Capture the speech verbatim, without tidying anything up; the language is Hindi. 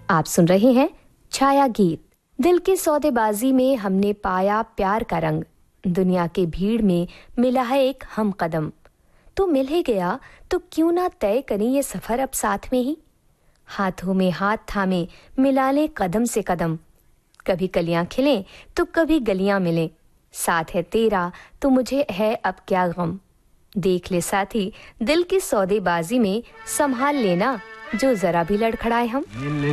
आप सुन रहे हैं छाया गीत। दिल की सौदेबाजी में हमने पाया प्यार का रंग, दुनिया के भीड़ में मिला है एक हम कदम। तो मिल ही गया तो क्यों ना तय करें ये सफर अब साथ में ही। हाथों में हाथ थामे मिला ले कदम से कदम, कभी कलियां खिलें तो कभी गलियां मिलें। साथ है तेरा तो मुझे है अब क्या गम। देख ले साथी दिल की सौदेबाजी में संभाल लेना जो जरा भी लड़खड़ाए हम।